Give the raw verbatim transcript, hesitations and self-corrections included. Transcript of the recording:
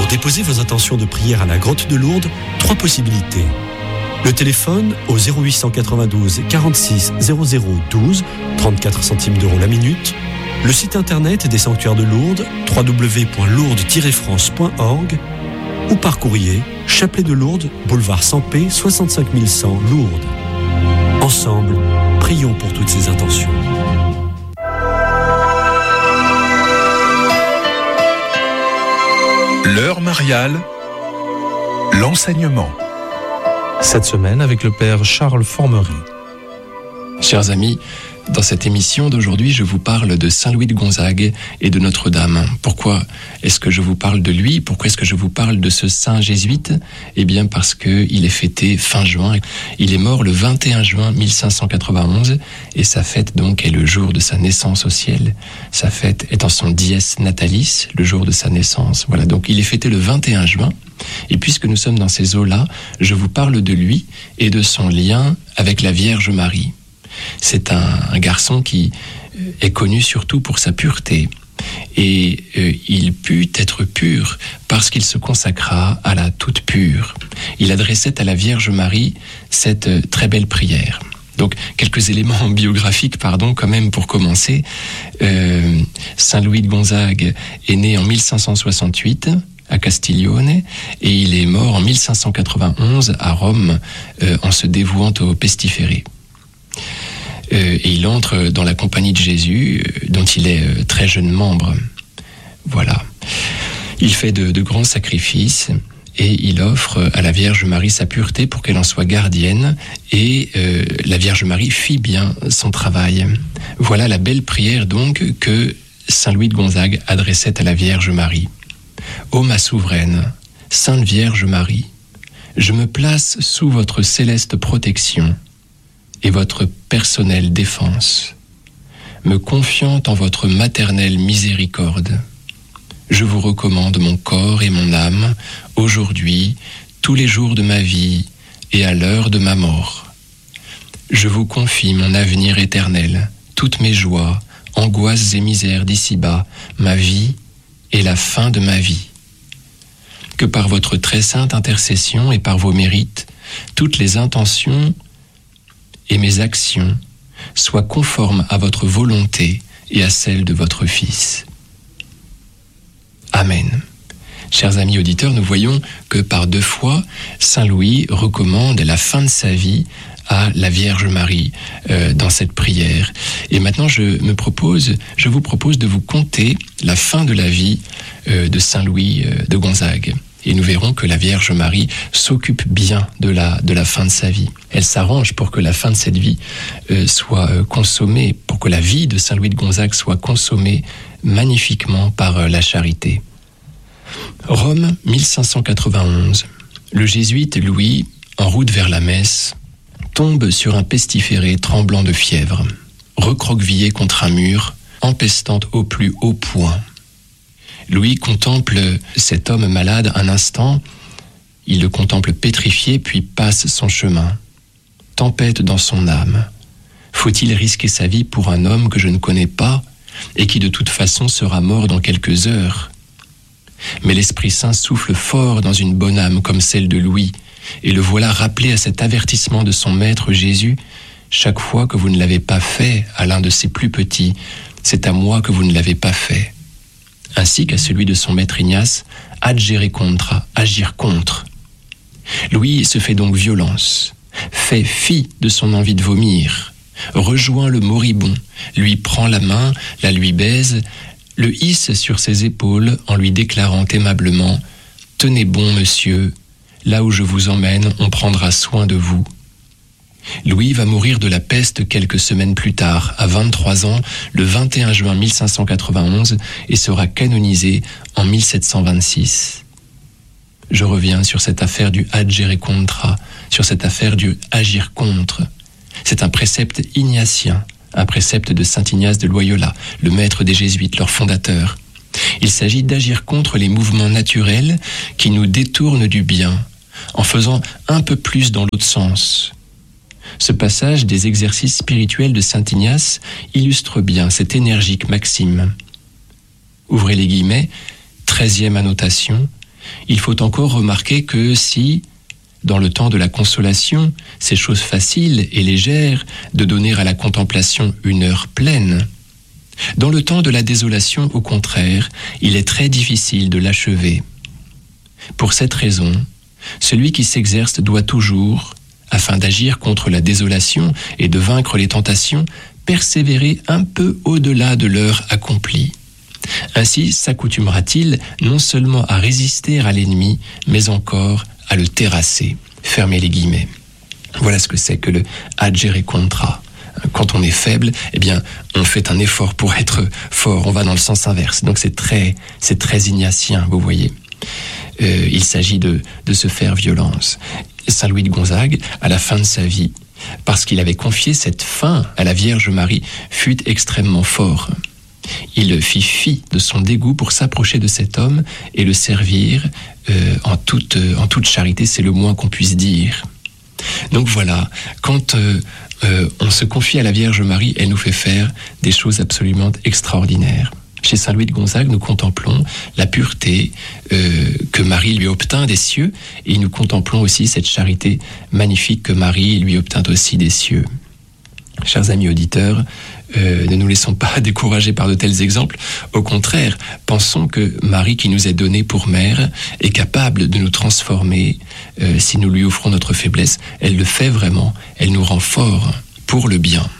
Pour déposer vos intentions de prière à la Grotte de Lourdes, trois possibilités. Le téléphone au zéro huit cent quatre-vingt-douze quarante-six zéro zéro douze, trente-quatre centimes d'euros la minute. Le site internet des sanctuaires de Lourdes, w w w point lourdes tiret france point org, ou par courrier, Chapelet de Lourdes, boulevard Sampé, soixante-cinq mille cent, Lourdes. Ensemble, prions pour toutes ces intentions. L'heure mariale, l'enseignement. Cette semaine avec le père Charles Formery. Chers amis, dans cette émission d'aujourd'hui, je vous parle de Saint Louis de Gonzague et de Notre-Dame. Pourquoi est-ce que je vous parle de lui ? Pourquoi est-ce que je vous parle de ce saint jésuite ? Eh bien parce qu'il est fêté fin juin. Il est mort le vingt et un juin mille cinq cent quatre-vingt-onze et sa fête donc est le jour de sa naissance au ciel. Sa fête est en son dies natalis, le jour de sa naissance. Voilà, donc il est fêté le vingt et un juin. Et puisque nous sommes dans ces eaux-là, je vous parle de lui et de son lien avec la Vierge Marie. C'est un, un garçon qui est connu surtout pour sa pureté. Et euh, il put être pur parce qu'il se consacra à la toute pure. Il adressait à la Vierge Marie cette euh, très belle prière. Donc, quelques éléments biographiques, pardon, quand même pour commencer. Euh, Saint Louis de Gonzague est né en mille cinq cent soixante-huit à Castiglione et il est mort en mille cinq cent quatre-vingt-onze à Rome euh, en se dévouant au pestiféré. Euh, et il entre dans la compagnie de Jésus, euh, dont il est euh, très jeune membre. Voilà. Il fait de, de grands sacrifices et il offre à la Vierge Marie sa pureté pour qu'elle en soit gardienne et euh, la Vierge Marie fit bien son travail. Voilà la belle prière donc que Saint Louis de Gonzague adressait à la Vierge Marie. Ô ma souveraine, Sainte Vierge Marie, je me place sous votre céleste protection et votre personnelle défense, me confiant en votre maternelle miséricorde. Je vous recommande mon corps et mon âme, aujourd'hui, tous les jours de ma vie et à l'heure de ma mort. Je vous confie mon avenir éternel, toutes mes joies, angoisses et misères d'ici-bas, ma vie et la fin de ma vie. Que par votre très sainte intercession et par vos mérites, toutes les intentions et mes actions soient conformes à votre volonté et à celle de votre Fils. Amen. Chers amis auditeurs, nous voyons que par deux fois, Saint Louis recommande la fin de sa vie à la Vierge Marie euh, dans cette prière. Et maintenant, je me propose, je vous propose de vous conter la fin de la vie euh, de Saint Louis euh, de Gonzague. Et nous verrons que la Vierge Marie s'occupe bien de la, de la fin de sa vie. Elle s'arrange pour que la fin de cette vie euh, soit euh, consommée, pour que la vie de Saint Louis de Gonzague soit consommée magnifiquement par euh, la charité. Rome, mille cinq cent quatre-vingt-onze. Le jésuite Louis, en route vers la messe, tombe sur un pestiféré tremblant de fièvre, recroquevillé contre un mur, empestant au plus haut point. Louis contemple cet homme malade un instant, il le contemple pétrifié, puis passe son chemin. Tempête dans son âme. Faut-il risquer sa vie pour un homme que je ne connais pas et qui de toute façon sera mort dans quelques heures ? Mais l'Esprit Saint souffle fort dans une bonne âme comme celle de Louis, et le voilà rappelé à cet avertissement de son maître Jésus. Chaque fois que vous ne l'avez pas fait à l'un de ses plus petits, c'est à moi que vous ne l'avez pas fait. Ainsi qu'à celui de son maître Ignace, agere contra, agir contre. Louis se fait donc violence, fait fi de son envie de vomir, rejoint le moribond, lui prend la main, la lui baise, le hisse sur ses épaules en lui déclarant aimablement « Tenez bon, monsieur, là où je vous emmène, on prendra soin de vous. » Louis va mourir de la peste quelques semaines plus tard, à vingt-trois ans, le vingt et un juin mille cinq cent quatre-vingt-onze, et sera canonisé en mille sept cent vingt-six. Je reviens sur cette affaire du agere contra, sur cette affaire du agir contre. C'est un précepte ignatien, un précepte de saint Ignace de Loyola, le maître des Jésuites, leur fondateur. Il s'agit d'agir contre les mouvements naturels qui nous détournent du bien, en faisant un peu plus dans l'autre sens. Ce passage des exercices spirituels de saint Ignace illustre bien cette énergique maxime. Ouvrez les guillemets, treizième annotation, il faut encore remarquer que si, dans le temps de la consolation, c'est chose facile et légère de donner à la contemplation une heure pleine, dans le temps de la désolation, au contraire, il est très difficile de l'achever. Pour cette raison, celui qui s'exerce doit toujours, afin d'agir contre la désolation et de vaincre les tentations, persévérer un peu au-delà de l'heure accomplie. Ainsi s'accoutumera-t-il non seulement à résister à l'ennemi, mais encore à le terrasser. Fermez les guillemets. Voilà ce que c'est que le agere contra. Quand on est faible, eh bien, on fait un effort pour être fort. On va dans le sens inverse. Donc c'est très, c'est très ignatien, vous voyez. Euh, il s'agit de, de se faire violence. Saint Louis de Gonzague, à la fin de sa vie, parce qu'il avait confié cette fin à la Vierge Marie, fut extrêmement fort. Il fit fi de son dégoût pour s'approcher de cet homme et le servir euh, en, toute, euh, en toute charité, c'est le moins qu'on puisse dire. Donc voilà, quand euh, euh, on se confie à la Vierge Marie, elle nous fait faire des choses absolument extraordinaires. Chez Saint Louis de Gonzague, nous contemplons la pureté euh, que Marie lui obtint des cieux, et nous contemplons aussi cette charité magnifique que Marie lui obtint aussi des cieux. Chers amis auditeurs, euh, ne nous laissons pas décourager par de tels exemples. Au contraire, pensons que Marie, qui nous est donnée pour mère, est capable de nous transformer euh, si nous lui offrons notre faiblesse. Elle le fait vraiment, elle nous rend forts pour le bien.